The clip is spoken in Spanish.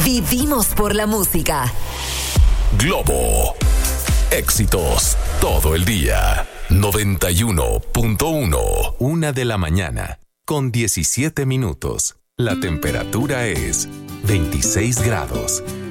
Vivimos por la música. Globo. Éxitos todo el día. 91.1. 1:00 con 17 minutos. La temperatura es 26 grados.